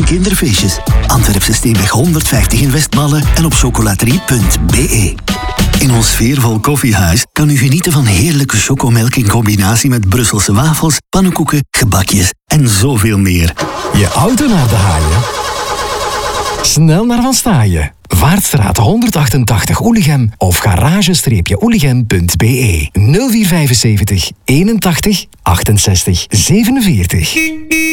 en kinderfeestjes. Antwerpse Steenweg 150 in Westmalle en op chocolaterie.be. In ons sfeervol koffiehuis kan u genieten van heerlijke chocomelk in combinatie met Brusselse wafels, pannenkoeken, gebakjes en zoveel meer. Je auto naar de haaien? Snel naar Van Staaien. Vaartstraat 188 Oelichem of garage-oelichem.be 0475 81 68 47.